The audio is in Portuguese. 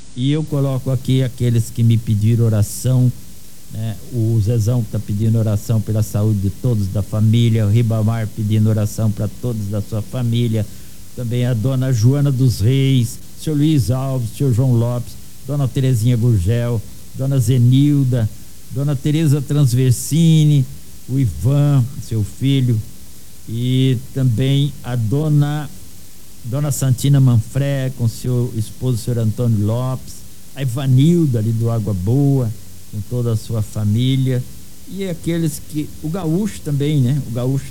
E eu coloco aqui aqueles que me pediram oração, né? O Zezão está pedindo oração pela saúde de todos da família, o Ribamar pedindo oração para todos da sua família, também a dona Joana dos Reis, seu Luiz Alves, seu João Lopes, dona Terezinha Gurgel, dona Zenilda, dona Tereza Transversini, o Ivan, seu filho, e também a dona Santina Manfré, com seu esposo, senhor Antônio Lopes, a Ivanilda ali do Água Boa, com toda a sua família, e aqueles que, o Gaúcho também, né? O Gaúcho